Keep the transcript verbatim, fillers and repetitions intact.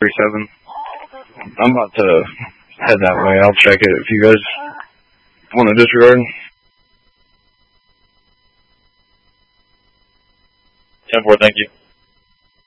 three seven. I'm about to head that way. I'll check it if you guys want to disregard. ten four, thank you.